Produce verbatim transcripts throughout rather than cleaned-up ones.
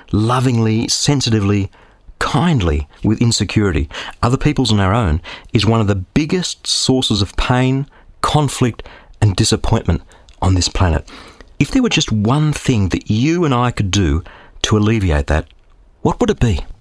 lovingly, sensitively, kindly with insecurity, other people's and our own, is one of the biggest sources of pain, conflict, and disappointment on this planet. If there were just one thing that you and I could do to alleviate that, what would it be?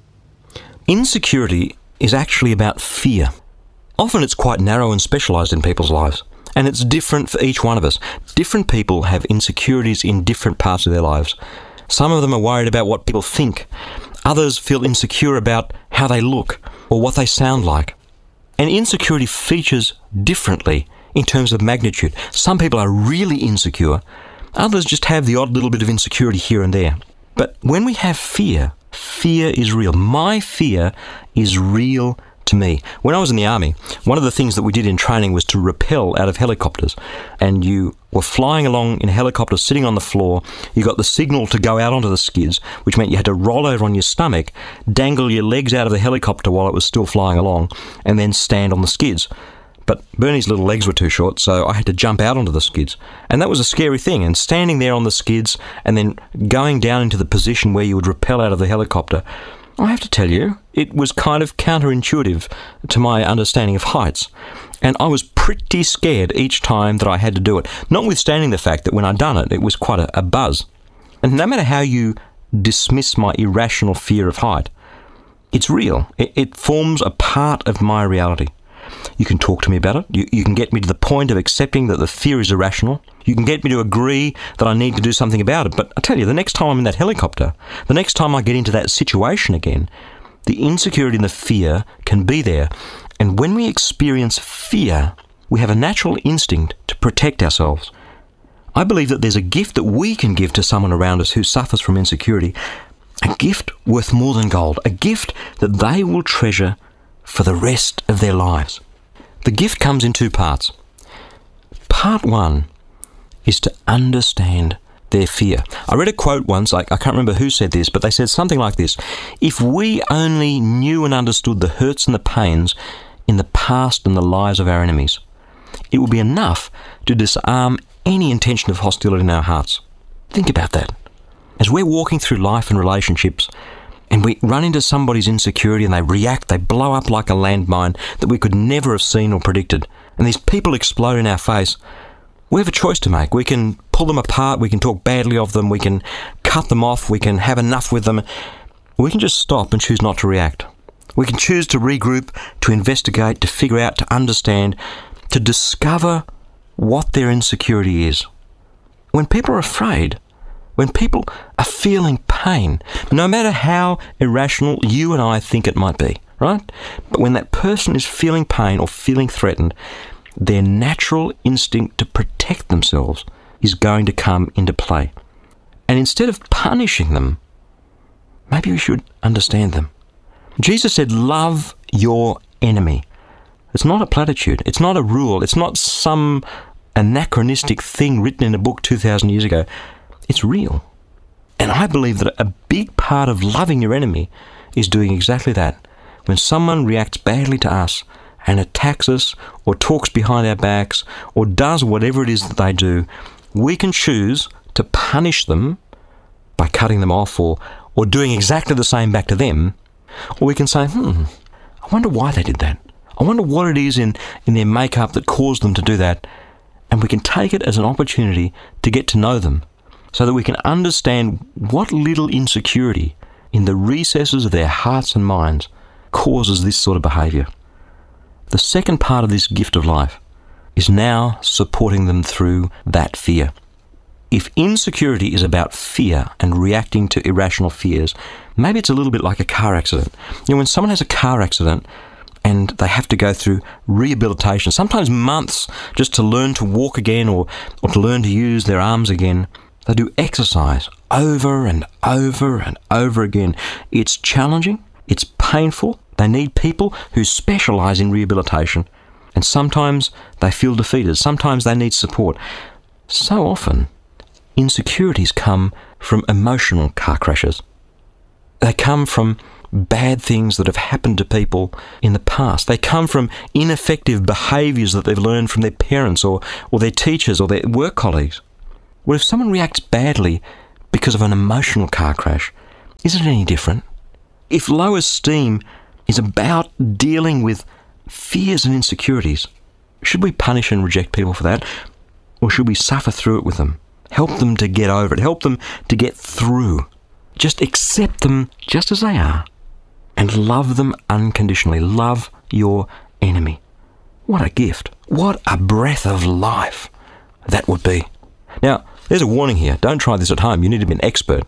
Insecurity is actually about fear. Often it's quite narrow and specialised in people's lives, and it's different for each one of us. Different people have insecurities in different parts of their lives. Some of them are worried about what people think. Others feel insecure about how they look or what they sound like. And insecurity features differently in terms of magnitude. Some people are really insecure. Others just have the odd little bit of insecurity here and there. But when we have fear, fear is real. My fear is real to me. When I was in the army, one of the things that we did in training was to rappel out of helicopters. And you were flying along in a helicopter, sitting on the floor. You got the signal to go out onto the skids, which meant you had to roll over on your stomach, dangle your legs out of the helicopter while it was still flying along, and then stand on the skids. But Bernie's little legs were too short, so I had to jump out onto the skids. And that was a scary thing. And standing there on the skids and then going down into the position where you would rappel out of the helicopter, I have to tell you, it was kind of counterintuitive to my understanding of heights. And I was pretty scared each time that I had to do it, notwithstanding the fact that when I'd done it, it was quite a, a buzz. And no matter how you dismiss my irrational fear of height, it's real. It, it forms a part of my reality. You can talk to me about it. You, you can get me to the point of accepting that the fear is irrational. You can get me to agree that I need to do something about it. But I tell you, the next time I'm in that helicopter, the next time I get into that situation again, the insecurity and the fear can be there. And when we experience fear, we have a natural instinct to protect ourselves. I believe that there's a gift that we can give to someone around us who suffers from insecurity, a gift worth more than gold, a gift that they will treasure for the rest of their lives. The gift comes in two parts. Part one is to understand their fear. I read a quote once, I, I can't remember who said this, but they said something like this: if we only knew and understood the hurts and the pains in the past and the lives of our enemies, it would be enough to disarm any intention of hostility in our hearts. Think about that. As we're walking through life and relationships, and we run into somebody's insecurity and they react, they blow up like a landmine that we could never have seen or predicted, and these people explode in our face, we have a choice to make. We can pull them apart, we can talk badly of them, we can cut them off, we can have enough with them. We can just stop and choose not to react. We can choose to regroup, to investigate, to figure out, to understand, to discover what their insecurity is. When people are afraid, when people are feeling pain, no matter how irrational you and I think it might be, right? But when that person is feeling pain or feeling threatened, their natural instinct to protect themselves is going to come into play. And instead of punishing them, maybe we should understand them. Jesus said, love your enemy. It's not a platitude. It's not a rule. It's not some anachronistic thing written in a book two thousand years ago. It's real. And I believe that a big part of loving your enemy is doing exactly that. When someone reacts badly to us and attacks us or talks behind our backs or does whatever it is that they do, we can choose to punish them by cutting them off or, or doing exactly the same back to them. Or we can say, hmm, I wonder why they did that. I wonder what it is in, in their makeup that caused them to do that. And we can take it as an opportunity to get to know them, so that we can understand what little insecurity in the recesses of their hearts and minds causes this sort of behaviour. The second part of this gift of life is now supporting them through that fear. If insecurity is about fear and reacting to irrational fears, maybe it's a little bit like a car accident. You know, when someone has a car accident and they have to go through rehabilitation, sometimes months, just to learn to walk again or, or to learn to use their arms again, they do exercise over and over and over again. It's challenging. It's painful. They need people who specialise in rehabilitation. And sometimes they feel defeated. Sometimes they need support. So often, insecurities come from emotional car crashes. They come from bad things that have happened to people in the past. They come from ineffective behaviours that they've learned from their parents or, or their teachers or their work colleagues. Well, if someone reacts badly because of an emotional car crash, Is it any different? If low esteem is about dealing with fears and insecurities, should we punish and reject people for that? Or should we suffer through it with them? Help them to get over it. Help them to get through. Just accept them just as they are and love them unconditionally. Love your enemy. What a gift. What a breath of life that would be. Now, there's a warning here. Don't try this at home. You need to be an expert.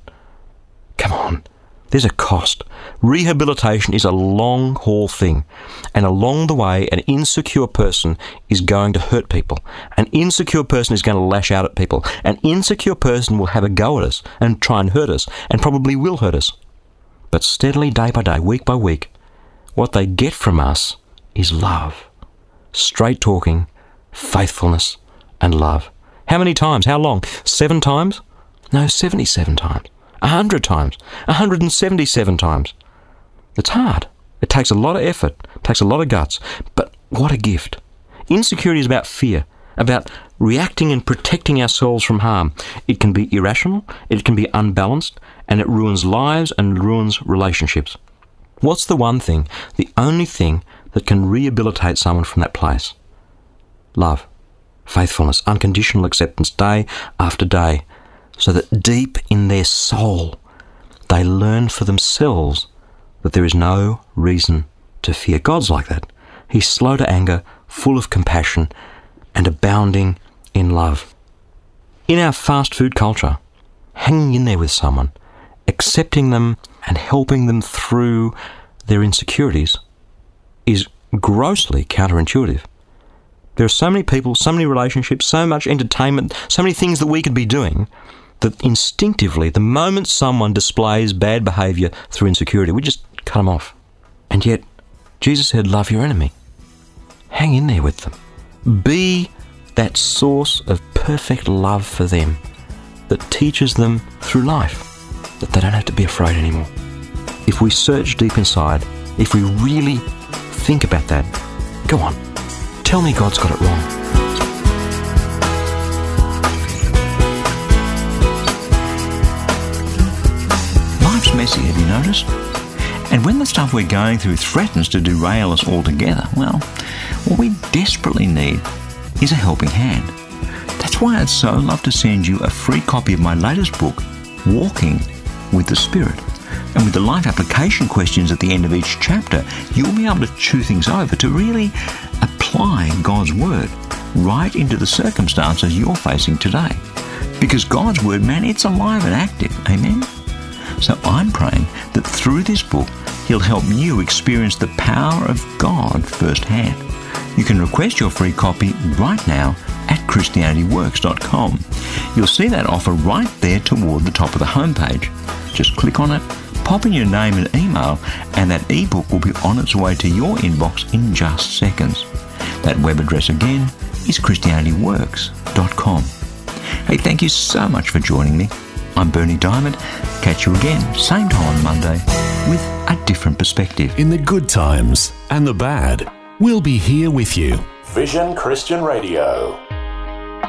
Come on. There's a cost. Rehabilitation is a long-haul thing. And along the way, an insecure person is going to hurt people. An insecure person is going to lash out at people. An insecure person will have a go at us and try and hurt us, and probably will hurt us. But steadily, day by day, week by week, what they get from us is love. Straight talking, faithfulness, and love. How many times? How long? Seven times? No, seventy-seven times. A hundred times. A hundred and seventy-seven times. It's hard. It takes a lot of effort. It takes a lot of guts. But what a gift. Insecurity is about fear, about reacting and protecting ourselves from harm. It can be irrational, it can be unbalanced, and it ruins lives and ruins relationships. What's the one thing, the only thing that can rehabilitate someone from that place? Love, faithfulness, unconditional acceptance day after day, so that deep in their soul they learn for themselves that there is no reason to fear. God's like that. He's slow to anger, full of compassion, and abounding in love. In our fast food culture, hanging in there with someone, accepting them and helping them through their insecurities is grossly counterintuitive. There are so many people, so many relationships, so much entertainment, so many things that we could be doing that instinctively, the moment someone displays bad behaviour through insecurity, we just cut them off. And yet, Jesus said, love your enemy. Hang in there with them. Be that source of perfect love for them that teaches them through life that they don't have to be afraid anymore. If we search deep inside, if we really think about that, go on, tell me God's got it wrong. Life's messy, have you noticed? And when the stuff we're going through threatens to derail us altogether, well, what we desperately need is a helping hand. That's why I'd so love to send you a free copy of my latest book, Walking with the Spirit. And with the life application questions at the end of each chapter, you'll be able to chew things over to really apply God's Word right into the circumstances you're facing today. Because God's Word, man, it's alive and active. Amen? So I'm praying that through this book, He'll help you experience the power of God firsthand. You can request your free copy right now at Christianity Works dot com. You'll see that offer right there toward the top of the homepage. Just click on it, pop in your name and email, and that ebook will be on its way to your inbox in just seconds. That web address again is Christianity Works dot com. Hey, thank you so much for joining me. I'm Bernie Diamond. Catch you again, same time on Monday, with a different perspective. In the good times and the bad, we'll be here with you. Vision Christian Radio.